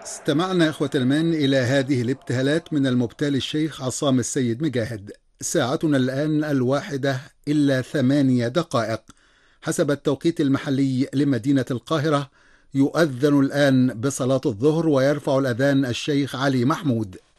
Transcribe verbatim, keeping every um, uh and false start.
استمعنا إخوة الإيمان إلى هذه الابتهالات من المبتهل الشيخ عصام السيد مجاهد. ساعتنا الآن الواحدة إلا ثمانية دقائق حسب التوقيت المحلي لمدينة القاهرة. يؤذن الآن بصلاة الظهر ويرفع الأذان الشيخ علي محمود.